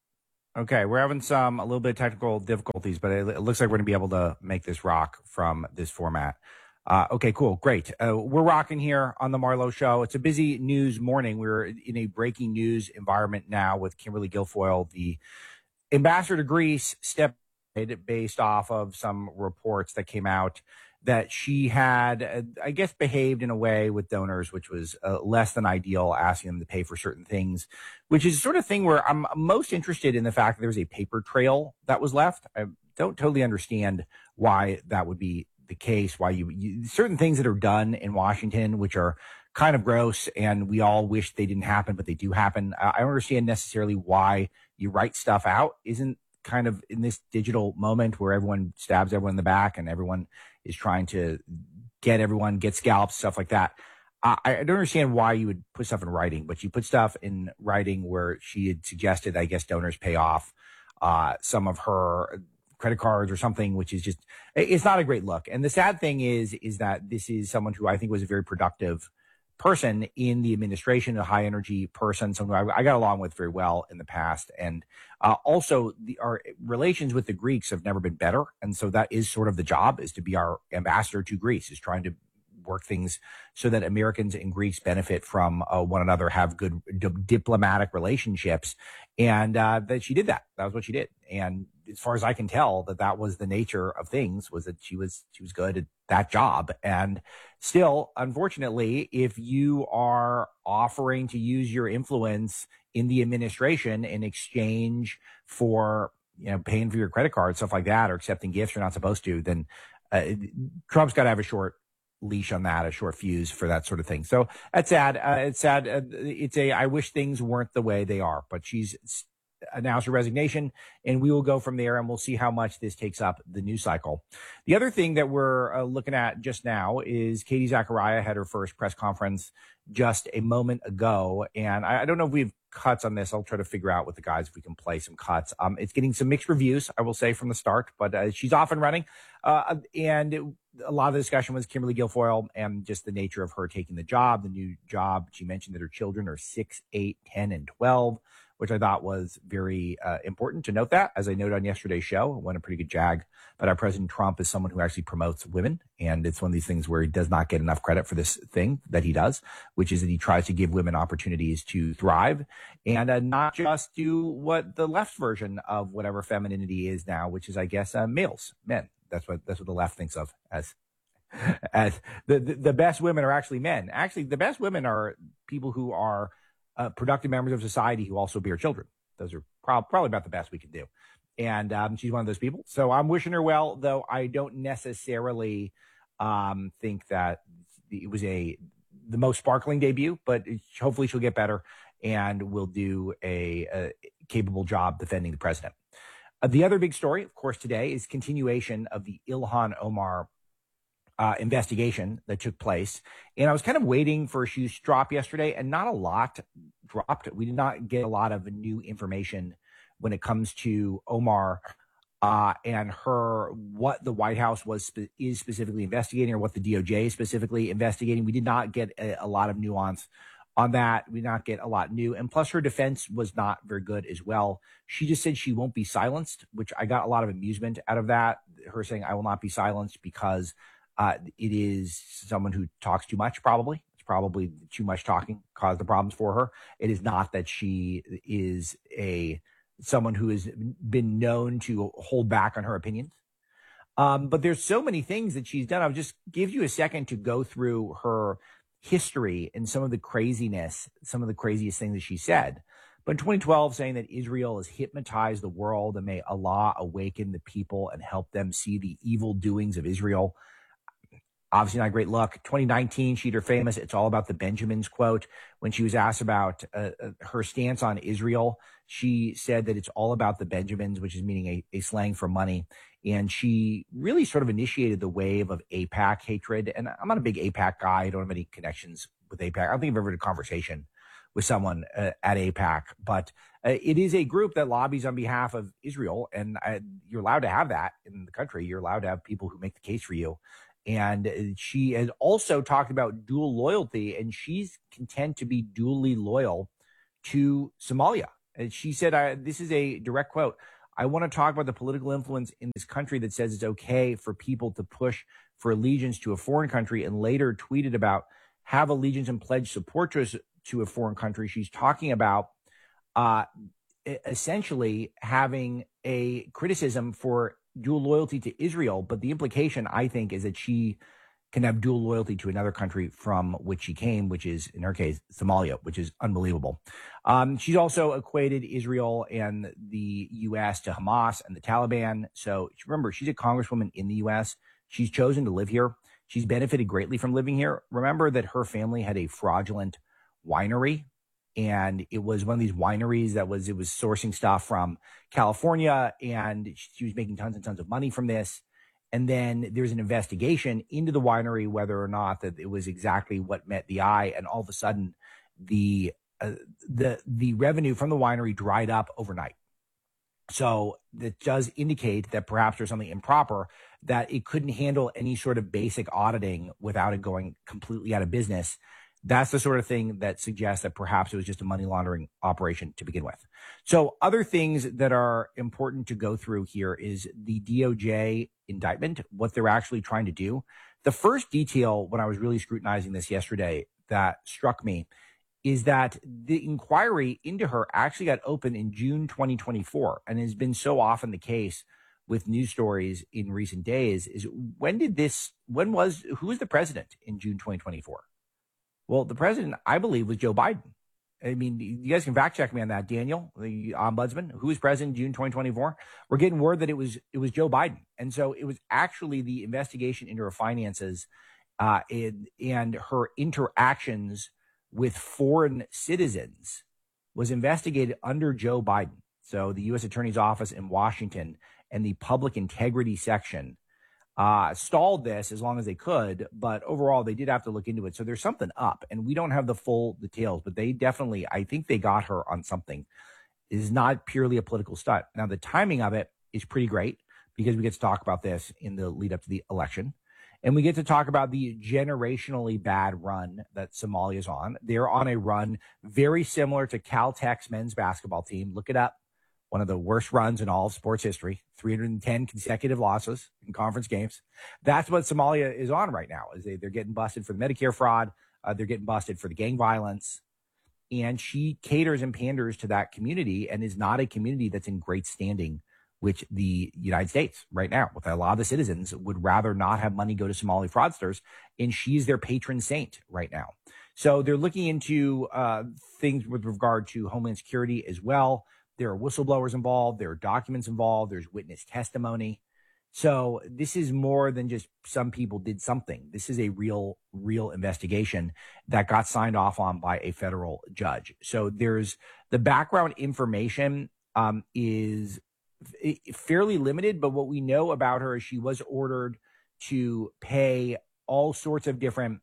Okay, we're having some a little bit of technical difficulties, but it, it looks like we're going to be able to make this rock from this format. Uh, okay, cool, great. Uh, we're rocking here on the Marlowe Show. It's a busy news morning. We're in a breaking news environment now with Kimberly Guilfoyle, the ambassador to Greece, stepped based off of some reports that came out that she had, uh, I guess, behaved in a way with donors which was uh, less than ideal, asking them to pay for certain things, which is the sort of thing where I'm most interested in the fact that there was a paper trail that was left. I don't totally understand why that would be the case, why you, you certain things that are done in Washington, which are kind of gross and we all wish they didn't happen, but they do happen. Uh, I don't understand necessarily why you write stuff out. Isn't kind of in this digital moment where everyone stabs everyone in the back and everyone is trying to get everyone, get scalps, stuff like that. I, I don't understand why you would put stuff in writing, but you put stuff in writing where she had suggested, I guess, donors pay off uh, some of her credit cards or something, which is just, it's not a great look. And the sad thing is, is that this is someone who I think was a very productive person in the administration, a high energy person, someone I, I got along with very well in the past. And uh, also the, our relations with the Greeks have never been better. And so that is sort of the job, is to be our ambassador to Greece, is trying to work things so that Americans and Greeks benefit from uh, one another, have good d- diplomatic relationships. And uh, that she did that. That was what she did. And as far as I can tell, that that was the nature of things, was that she was, she was good at that job. And still, unfortunately, if you are offering to use your influence in the administration in exchange for, you know, paying for your credit card, stuff like that, or accepting gifts you're not supposed to, then uh, Trump's got to have a short leash on that, a short fuse for that sort of thing. So that's sad. Uh, it's sad. Uh, it's a, I wish things weren't the way they are, but she's announced her resignation and we will go from there and we'll see how much this takes up the news cycle. The other thing that we're uh, looking at just now is Katie Zachariah had her first press conference just a moment ago. And I, I don't know if we have cuts on this. I'll try to figure out with the guys if we can play some cuts. Um, it's getting some mixed reviews, I will say, from the start, but uh, she's off and running. Uh, and it, a lot of the discussion was Kimberly Guilfoyle and just the nature of her taking the job, the new job. She mentioned that her children are six, eight, ten, and twelve, which I thought was very uh, important to note that. As I noted on yesterday's show, it went a pretty good jag. But our President Trump is someone who actually promotes women. And it's one of these things where he does not get enough credit for this thing that he does, which is that he tries to give women opportunities to thrive and uh, not just do what the left version of whatever femininity is now, which is, I guess, uh, males, men. That's what that's what the left thinks of as as the, the, the best women are actually men. Actually, the best women are people who are uh, productive members of society who also bear children. Those are prob- probably about the best we can do. And um, she's one of those people. So I'm wishing her well, though I don't necessarily um, think that it was a the most sparkling debut, but hopefully she'll get better and will do a, a capable job defending the president. Uh, the other big story, of course, today is continuation of the Ilhan Omar uh, investigation that took place. And I was kind of waiting for a shoe to drop yesterday, and not a lot dropped. We did not get a lot of new information when it comes to Omar uh, and her, what the White House was spe- is specifically investigating, or what the D O J is specifically investigating. We did not get a, a lot of nuance on that. We did not get a lot new. And plus, her defense was not very good as well. She just said she won't be silenced, which I got a lot of amusement out of that. Her saying, I will not be silenced because uh, it is someone who talks too much, probably. It's probably too much talking caused the problems for her. It is not that she is a someone who has been known to hold back on her opinions. Um, but there's so many things that she's done. I'll just give you a second to go through her history and some of the craziness, some of the craziest things that she said. But in twenty twelve, saying that Israel has hypnotized the world and may Allah awaken the people and help them see the evil doings of Israel. Obviously not a great look. twenty nineteen, she did her famous "It's all about the Benjamins" quote. When she was asked about uh, her stance on Israel, she said that it's all about the Benjamins, which is meaning a, a slang for money. And she really sort of initiated the wave of AIPAC hatred. And I'm not a big AIPAC guy. I don't have any connections with AIPAC. I don't think I've ever had a conversation with someone uh, at AIPAC, but uh, it is a group that lobbies on behalf of Israel. And uh, you're allowed to have that in the country. You're allowed to have people who make the case for you. And she has also talked about dual loyalty, and she's content to be dually loyal to Somalia. And she said, I, this is a direct quote, "I want to talk about the political influence in this country that says it's okay for people to push for allegiance to a foreign country," and later tweeted about have allegiance and pledge support to, to a foreign country. She's talking about uh, essentially having a criticism for dual loyalty to Israel. But the implication, I think, is that she can have dual loyalty to another country from which she came, which is, in her case, Somalia, which is unbelievable. Um, she's also equated Israel and the U S to Hamas and the Taliban. So remember, she's a congresswoman in the U S. She's chosen to live here. She's benefited greatly from living here. Remember that her family had a fraudulent winery, and it was one of these wineries that was, it was sourcing stuff from California, and she was making tons and tons of money from this. And then there's an investigation into the winery, whether or not that it was exactly what met the eye. And all of a sudden, the uh, the the revenue from the winery dried up overnight. So that does indicate that perhaps there's something improper, that it couldn't handle any sort of basic auditing without it going completely out of business. That's the sort of thing that suggests that perhaps it was just a money laundering operation to begin with. So other things that are important to go through here is the D O J indictment, what they're actually trying to do. The first detail, when I was really scrutinizing this yesterday, that struck me is that the inquiry into her actually got open in June twenty twenty-four, and has been so often the case with news stories in recent days. Is when did this, when was, who was the president in June twenty twenty-four? Well, the president, I believe, was Joe Biden. I mean, you guys can fact check me on that, Daniel, the ombudsman, who was president in June twenty twenty-four. We're getting word that it was it was Joe Biden, and so it was actually the investigation into her finances uh, and, and her interactions with foreign citizens was investigated under Joe Biden. So the U S Attorney's Office in Washington and the Public Integrity Section uh, stalled this as long as they could, but overall they did have to look into it. So there's something up, and we don't have the full details, but they definitely, I think they got her on something. It is not purely a political stunt. Now, the timing of it is pretty great because we get to talk about this in the lead up to the election. And we get to talk about the generationally bad run that Somalia is on. They're on a run very similar to Caltech's men's basketball team. Look it up. One of the worst runs in all of sports history, three hundred ten consecutive losses in conference games. That's what Somalia is on right now. Is they, they're getting busted for the Medicare fraud. Uh, they're getting busted for the gang violence. And she caters and panders to that community and is not a community that's in great standing with the United States right now. With a lot of the citizens would rather not have money go to Somali fraudsters, and she's their patron saint right now. So they're looking into uh, things with regard to Homeland Security as well. There are whistleblowers involved. There are documents involved. There's witness testimony. So this is more than just some people did something. This is a real, real investigation that got signed off on by a federal judge. So there's the background information um, is fairly limited, but what we know about her is she was ordered to pay all sorts of different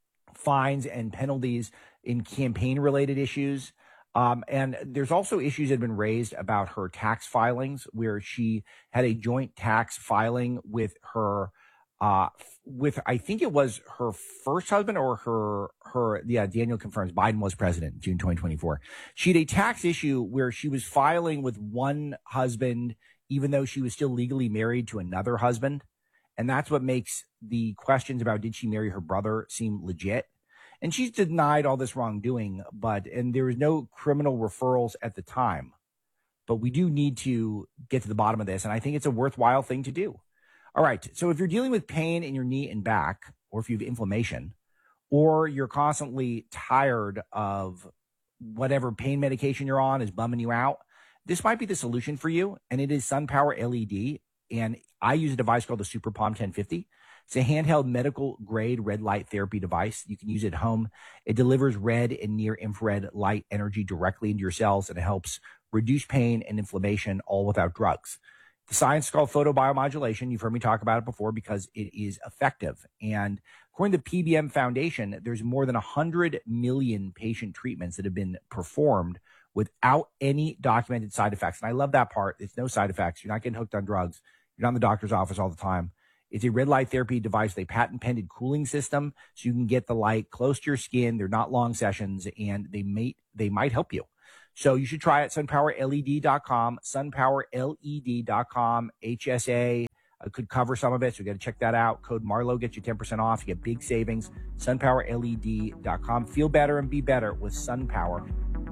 fines and penalties in campaign-related issues. Um, and there's also issues that have been raised about her tax filings, where she had a joint tax filing with her, uh, with, I think it was her first husband or her, her, yeah, Daniel confirms Biden was president in June twenty twenty-four. She had a tax issue where she was filing with one husband, even though she was still legally married to another husband. And that's what makes the questions about did she marry her brother seem legit. And she's denied all this wrongdoing, but, and there was no criminal referrals at the time. But we do need to get to the bottom of this, and I think it's a worthwhile thing to do. All right. So if you're dealing with pain in your knee and back, or if you have inflammation, or you're constantly tired of whatever pain medication you're on is bumming you out, this might be the solution for you. And it is SunPower L E D. And I use a device called the Super Palm ten fifty. It's a handheld medical grade red light therapy device. You can use it at home. It delivers red and near infrared light energy directly into your cells, and it helps reduce pain and inflammation all without drugs. The science is called photobiomodulation. You've heard me talk about it before because it is effective. And according to the P B M Foundation, there's more than one hundred million patient treatments that have been performed without any documented side effects. And I love that part. It's no side effects. You're not getting hooked on drugs. You're not in the doctor's office all the time. It's a red light therapy device. They patent pended cooling system so you can get the light close to your skin. They're not long sessions, and they may, they might help you. So you should try it. sun power L E D dot com, sun power L E D dot com. H S A uh, could cover some of it, so you got to check that out. Code Marlowe gets you ten percent off. You get big savings. sun power L E D dot com. Feel better and be better with SunPower.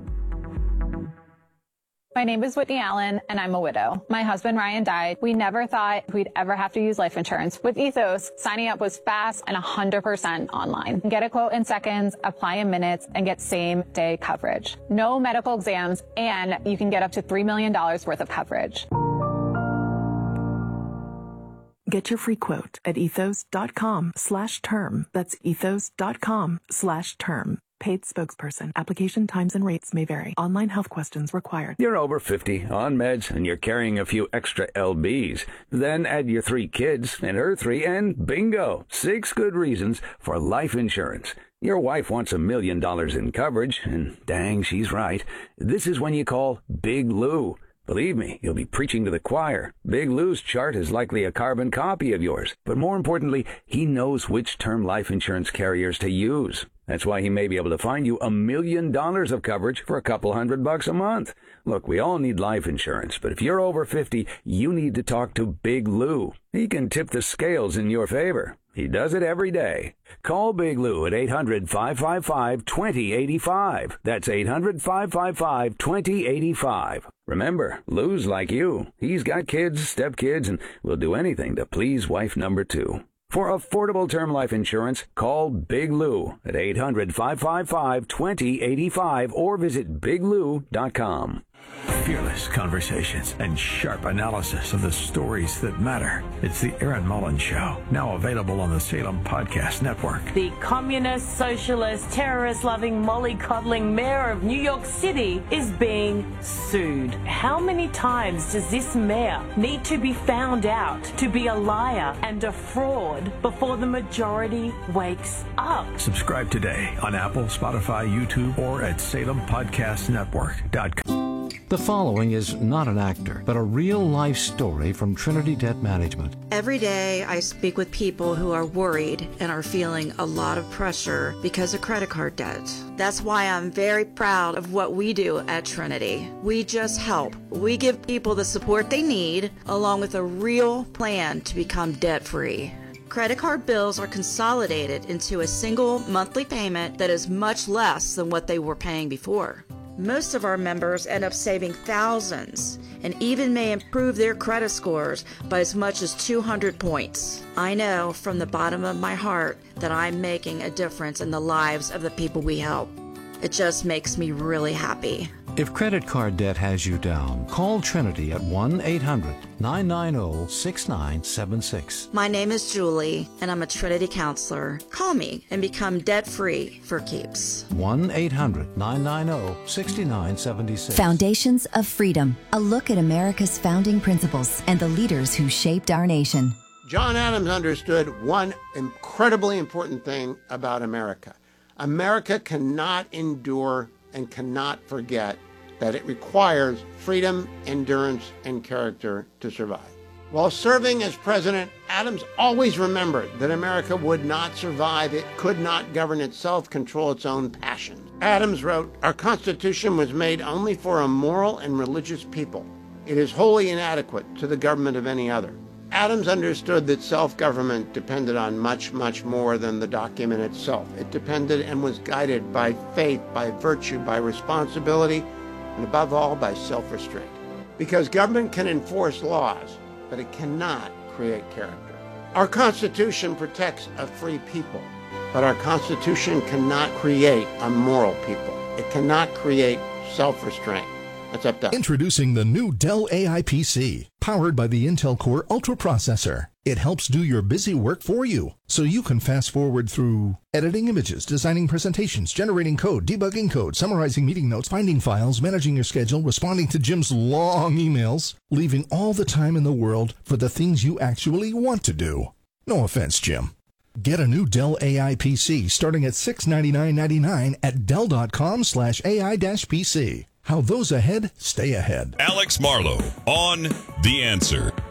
My name is Whitney Allen, and I'm a widow. My husband, Ryan, died. We never thought we'd ever have to use life insurance. With Ethos, signing up was fast and one hundred percent online. Get a quote in seconds, apply in minutes, and get same-day coverage. No medical exams, and you can get up to three million dollars worth of coverage. Get your free quote at ethos.com slash term. That's ethos.com slash term. Paid spokesperson. Application times and rates may vary. Online health questions required. You're over fifty, on meds, and you're carrying a few extra L Bs. Then add your three kids and her three, and bingo! Six good reasons for life insurance. Your wife wants a million dollars in coverage, and dang, she's right. This is when you call Big Lou. Believe me, you'll be preaching to the choir. Big Lou's chart is likely a carbon copy of yours. But more importantly, he knows which term life insurance carriers to use. That's why he may be able to find you a million dollars of coverage for a couple hundred bucks a month. Look, we all need life insurance, but if you're over fifty, you need to talk to Big Lou. He can tip the scales in your favor. He does it every day. Call Big Lou at eight hundred, five five five, two zero eight five. That's eight hundred, five five five, two zero eight five. Remember, Lou's like you. He's got kids, stepkids, and will do anything to please wife number two. For affordable term life insurance, call Big Lou at eight hundred, five five five, two zero eight five or visit big lou dot com. Fearless conversations and sharp analysis of the stories that matter. It's the Aaron Mullins Show, now available on the Salem Podcast Network. The communist, socialist, terrorist-loving, mollycoddling mayor of New York City is being sued. How many times does this mayor need to be found out to be a liar and a fraud before the majority wakes up? Subscribe today on Apple, Spotify, YouTube, or at salem podcast network dot com. The following is not an actor, but a real-life story from Trinity Debt Management. Every day I speak with people who are worried and are feeling a lot of pressure because of credit card debt. That's why I'm very proud of what we do at Trinity. We just help. We give people the support they need, along with a real plan to become debt-free. Credit card bills are consolidated into a single monthly payment that is much less than what they were paying before. Most of our members end up saving thousands and even may improve their credit scores by as much as two hundred points. I know from the bottom of my heart that I'm making a difference in the lives of the people we help. It just makes me really happy. If credit card debt has you down, call Trinity at one eight hundred, nine nine zero, six nine seven six. My name is Julie, and I'm a Trinity counselor. Call me and become debt-free for keeps. one eight hundred, nine nine zero, six nine seven six. Foundations of Freedom, a look at America's founding principles and the leaders who shaped our nation. John Adams understood one incredibly important thing about America. America cannot endure and cannot forget that it requires freedom, endurance, and character to survive. While serving as president, Adams always remembered that America would not survive. It could not govern itself, control its own passions. Adams wrote, "Our Constitution was made only for a moral and religious people. It is wholly inadequate to the government of any other." Adams understood that self-government depended on much, much more than the document itself. It depended and was guided by faith, by virtue, by responsibility, and above all, by self-restraint. Because government can enforce laws, but it cannot create character. Our Constitution protects a free people, but our Constitution cannot create a moral people. It cannot create self-restraint. That's up to us. Introducing the new Dell A I P C, powered by the Intel Core Ultra processor. It helps do your busy work for you, so you can fast forward through editing images, designing presentations, generating code, debugging code, summarizing meeting notes, finding files, managing your schedule, responding to Jim's long emails, leaving all the time in the world for the things you actually want to do. No offense, Jim. Get a new Dell A I P C starting at six hundred ninety-nine dollars and ninety-nine cents at Dell.com slash AI-PC. How those ahead stay ahead. Alex Marlow on The Answer.